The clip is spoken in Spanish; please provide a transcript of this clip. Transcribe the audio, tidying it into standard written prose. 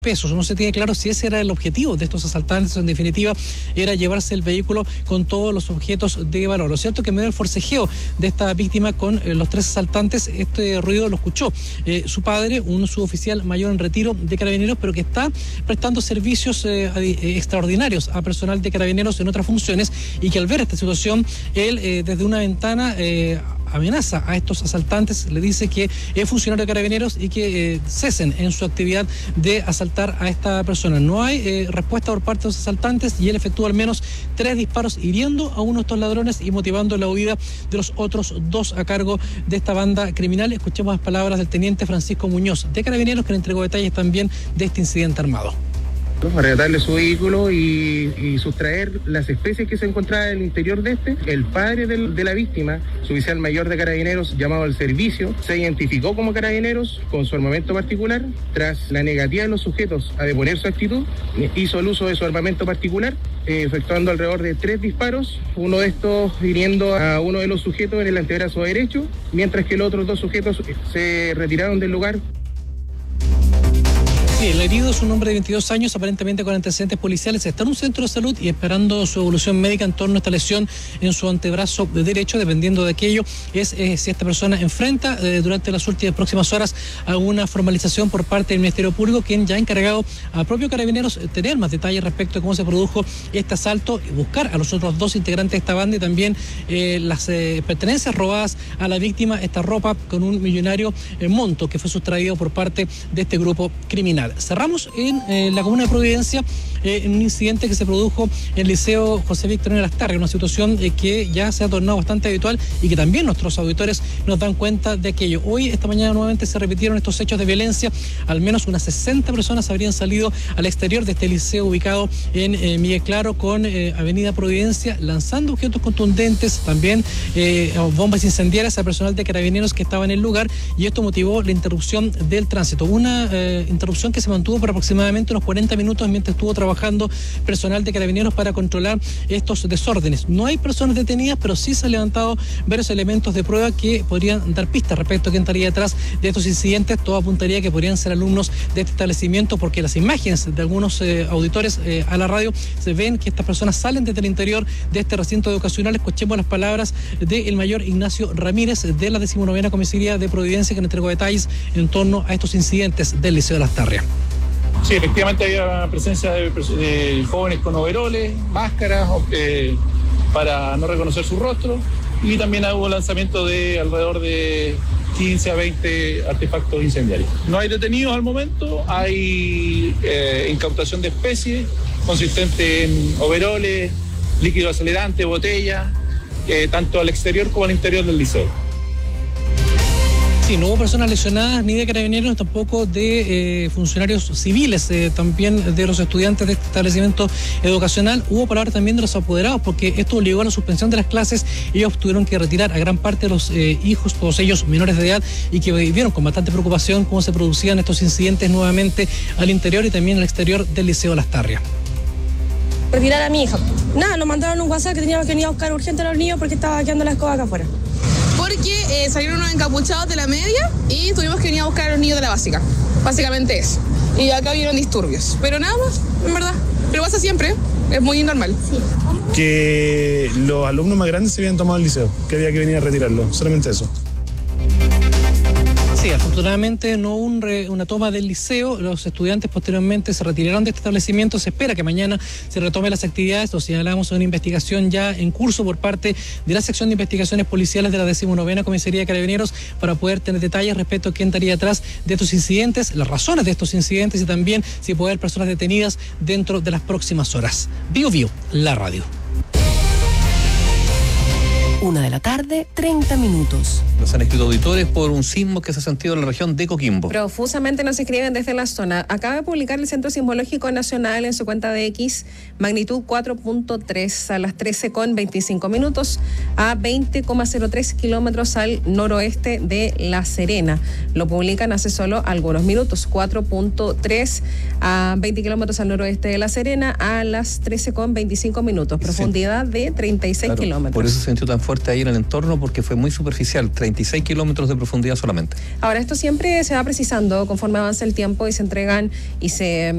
pesos. No se tiene claro si ese era el objetivo de estos asaltantes, en definitiva era llevarse el vehículo con todos los objetos de valor. Lo cierto es que en medio del forcejeo de esta víctima con los tres asaltantes, este ruido lo escuchó su padre, un suboficial mayor en retiro de Carabineros, pero que está prestando servicios extraordinarios a personal de Carabineros en otras funciones, y que al ver esta situación, él desde una ventana amenaza a estos asaltantes, le dice que es funcionario de Carabineros y que cesen en su actividad de asaltar a esta persona. No hay respuesta por parte de los asaltantes y él efectúa al menos 3 disparos hiriendo a uno de estos ladrones y motivando la huida de los otros 2 a cargo de esta banda criminal. Escuchemos las palabras del teniente Francisco Muñoz de Carabineros, que le entregó detalles también de este incidente armado. Arrebatarle su vehículo y sustraer las especies que se encontraban en el interior de este. El padre de la víctima, su oficial mayor de Carabineros, llamado al servicio, se identificó como Carabineros con su armamento particular. Tras la negativa de los sujetos a deponer su actitud, hizo el uso de su armamento particular, efectuando alrededor de 3 disparos, uno de estos hiriendo a uno de los sujetos en el antebrazo derecho, mientras que los otros 2 sujetos se retiraron del lugar. Sí, el herido es un hombre de 22 años, aparentemente con antecedentes policiales. Está en un centro de salud y esperando su evolución médica en torno a esta lesión en su antebrazo derecho. Dependiendo de aquello, es si esta persona enfrenta durante las últimas próximas horas alguna formalización por parte del Ministerio Público, quien ya ha encargado al propio Carabineros tener más detalles respecto de cómo se produjo este asalto y buscar a los otros 2 integrantes de esta banda, y también las pertenencias robadas a la víctima, esta ropa con un millonario monto que fue sustraído por parte de este grupo criminal. Cerramos en la comuna de Providencia en un incidente que se produjo en el Liceo José Victorino Lastarria, una situación que ya se ha tornado bastante habitual y que también nuestros auditores nos dan cuenta de aquello. Hoy, esta mañana, nuevamente se repitieron estos hechos de violencia. Al menos unas 60 personas habrían salido al exterior de este liceo ubicado en Miguel Claro con Avenida Providencia, lanzando objetos contundentes, también bombas incendiarias a personal de Carabineros que estaba en el lugar, y esto motivó la interrupción del tránsito. Una interrupción que se mantuvo por aproximadamente unos 40 minutos mientras estuvo trabajando personal de Carabineros para controlar estos desórdenes. No hay personas detenidas, pero sí se han levantado varios elementos de prueba que podrían dar pistas respecto a quién estaría detrás de estos incidentes. Todo apuntaría que podrían ser alumnos de este establecimiento, porque las imágenes de algunos auditores a la radio se ven que estas personas salen desde el interior de este recinto educacional. Escuchemos las palabras del mayor Ignacio Ramírez de la 19ª Comisaría de Providencia, que nos entregó detalles en torno a estos incidentes del Liceo de Lastarria. Sí, efectivamente había presencia de jóvenes con overoles, máscaras, para no reconocer su rostro, y también hubo lanzamiento de alrededor de 15 a 20 artefactos incendiarios. No hay detenidos al momento, hay incautación de especies consistente en overoles, líquido acelerante, botellas, tanto al exterior como al interior del liceo. Sí, no hubo personas lesionadas ni de Carabineros, tampoco de funcionarios civiles, también de los estudiantes de este establecimiento educacional. Hubo palabras también de los apoderados, porque esto obligó a la suspensión de las clases. Ellos tuvieron que retirar a gran parte de los hijos, todos ellos menores de edad, y que vivieron con bastante preocupación cómo se producían estos incidentes nuevamente al interior y también al exterior del Liceo Lastarria. Retirar a mi hija. Nada, nos mandaron un WhatsApp que teníamos que venir a buscar urgente a los niños porque estaba quedando la escoba acá afuera. Porque salieron unos encapuchados de la media y tuvimos que venir a buscar a los niños de la básica. Básicamente eso. Y acá vieron disturbios. Pero nada más, en verdad. Pero pasa siempre, es muy normal. Sí. Que los alumnos más grandes se habían tomado el liceo, que había que venir a retirarlo, solamente eso. Sí, afortunadamente no hubo una toma del liceo. Los estudiantes posteriormente se retiraron de este establecimiento. Se espera que mañana se retomen las actividades. Lo señalamos en una investigación ya en curso por parte de la sección de investigaciones policiales de la 19ª Comisaría de Carabineros, para poder tener detalles respecto a quién estaría atrás de estos incidentes, las razones de estos incidentes, y también si puede haber personas detenidas dentro de las próximas horas. Bio, la radio. 1:30 p.m. Nos han escrito auditores por un sismo que se ha sentido en la región de Coquimbo. Profusamente nos escriben desde la zona. Acaba de publicar el Centro Sismológico Nacional en su cuenta de X, magnitud 4.3 a las 13:25 a 20,03 kilómetros al noroeste de La Serena. Lo publican hace solo algunos minutos. 4.3 a 20 kilómetros al noroeste de La Serena a las 13:25. Profundidad de 36 kilómetros. Por eso se sintió tan fuerte ahí en el entorno, porque fue muy superficial, 36 kilómetros de profundidad solamente. Ahora, esto siempre se va precisando conforme avanza el tiempo y se entregan y se